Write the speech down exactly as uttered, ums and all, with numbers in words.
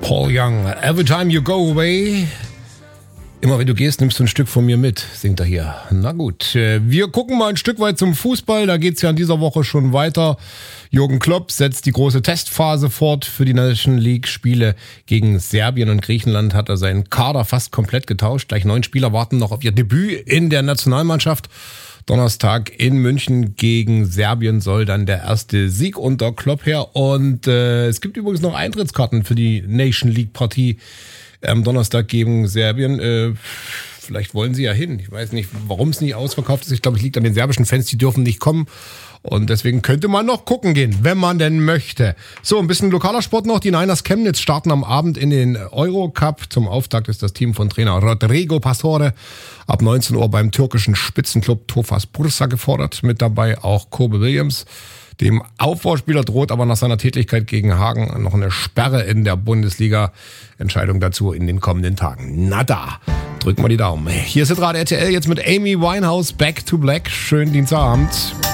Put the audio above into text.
Paul Young, Every Time You Go Away. Immer wenn du gehst, nimmst du ein Stück von mir mit, singt er hier. Na gut, wir gucken mal ein Stück weit zum Fußball. Da geht's ja in dieser Woche schon weiter. Jürgen Klopp setzt die große Testphase fort für die National League. Spiele gegen Serbien und Griechenland hat er seinen Kader fast komplett getauscht. Gleich neun Spieler warten noch auf ihr Debüt in der Nationalmannschaft. Donnerstag in München gegen Serbien soll dann der erste Sieg unter Klopp her. Und äh, es gibt übrigens noch Eintrittskarten für die Nation League Partie am Donnerstag gegen Serbien. Äh, vielleicht wollen sie ja hin. Ich weiß nicht, warum es nicht ausverkauft ist. Ich glaube, es liegt an den serbischen Fans, die dürfen nicht kommen. Und deswegen könnte man noch gucken gehen, wenn man denn möchte. So, ein bisschen lokaler Sport noch. Die Niners Chemnitz starten am Abend in den Eurocup. Zum Auftakt ist das Team von Trainer Rodrigo Pastore ab neunzehn Uhr beim türkischen Spitzenclub Tofaş Bursa gefordert. Mit dabei auch Kobe Williams. Dem Aufbauspieler droht aber nach seiner Tätigkeit gegen Hagen noch eine Sperre in der Bundesliga. Entscheidung dazu in den kommenden Tagen. Na da, drücken wir die Daumen. Hier ist Hitradio R T L jetzt mit Amy Winehouse, Back to Black. Schönen Dienstagabend.